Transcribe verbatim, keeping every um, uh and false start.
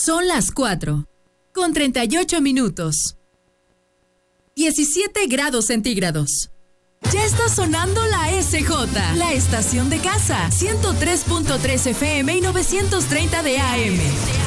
Son las cuatro, con treinta y ocho minutos. diecisiete grados centígrados. Ya está sonando la S J, la estación de casa, ciento tres punto tres F M y novecientos treinta de A M.